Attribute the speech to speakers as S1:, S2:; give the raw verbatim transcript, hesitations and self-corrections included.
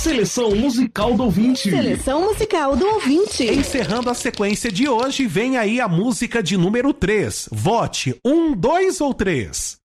S1: Seleção musical do ouvinte.
S2: Seleção musical do ouvinte.
S3: Encerrando a sequência de hoje, vem aí a música de número três. Vote um, dois ou três?